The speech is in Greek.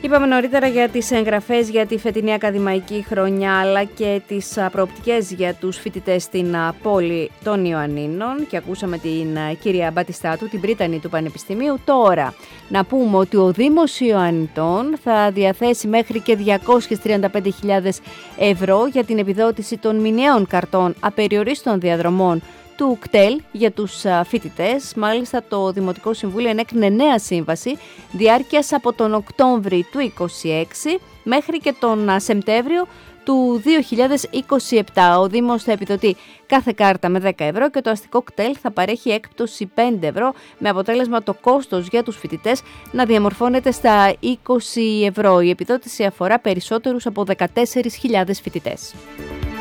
Είπαμε νωρίτερα για τις εγγραφές για τη φετινή ακαδημαϊκή χρονιά, αλλά και τις προοπτικές για τους φοιτητές στην πόλη των Ιωαννίνων, και ακούσαμε την κυρία Μπατιστάτου, την πρίτανη του Πανεπιστημίου. Τώρα να πούμε ότι ο Δήμος Ιωαννιτών θα διαθέσει μέχρι και 235.000 ευρώ για την επιδότηση των μηνιαίων καρτών απεριορίστων διαδρομών του ΚΤΕΛ για τους φοιτητές. Μάλιστα, το Δημοτικό Συμβούλιο ενέκρινε νέα σύμβαση διάρκειας από τον Οκτώβρη του 2026 μέχρι και τον Σεπτέμβριο του 2027. Ο Δήμος θα επιδοτεί κάθε κάρτα με 10 ευρώ και το αστικό ΚΤΕΛ θα παρέχει έκπτωση 5 ευρώ, με αποτέλεσμα το κόστος για τους φοιτητές να διαμορφώνεται στα 20 ευρώ. Η επιδότηση αφορά περισσότερους από 14.000 φοιτητές.